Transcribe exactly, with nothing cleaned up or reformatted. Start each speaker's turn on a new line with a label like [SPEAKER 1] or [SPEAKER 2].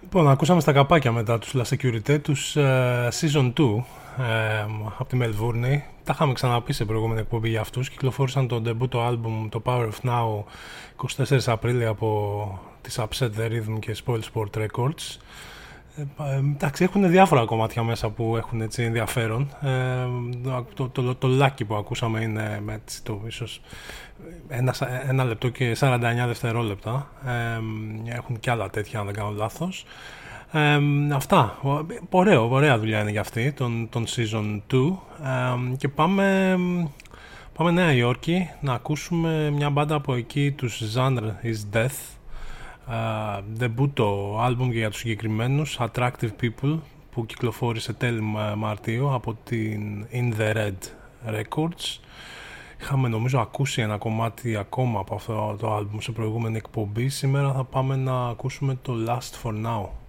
[SPEAKER 1] Λοιπόν, ακούσαμε στα καπάκια μετά τους La Securité, τους uh, Season δύο ε, από τη Μελβούρνη. Τα είχαμε ξαναπεί σε προηγούμενη εκπομπή για αυτούς. Κυκλοφόρησαν το debut το album, το Power of Now, εικοστή τέταρτη Απρίλη από τις Upset The Rhythm και Spoil Sport Records. Ε, εντάξει, έχουν διάφορα κομμάτια μέσα που έχουν έτσι ενδιαφέρον. Ε, το, το, το, το Lucky που ακούσαμε είναι με έτσι, το, ίσως ένα, ένα λεπτό και σαράντα εννιά δευτερόλεπτα. Ε, έχουν και άλλα τέτοια, αν δεν κάνω λάθος. Ε, αυτά. Ωραίο, ωραία δουλειά είναι για αυτή, τον, τον Season δύο. Ε, και πάμε, πάμε Νέα Υόρκη να ακούσουμε μια μπάντα από εκεί, τους Genre is Death. Uh, debut το άλμπουμ και για τους συγκεκριμένους, Attractive People, που κυκλοφόρησε τέλη Μαρτίου από την In The Red Records. Είχαμε νομίζω ακούσει ένα κομμάτι ακόμα από αυτό το άλμπουμ σε προηγούμενη εκπομπή. Σήμερα θα πάμε να ακούσουμε το Last For Now.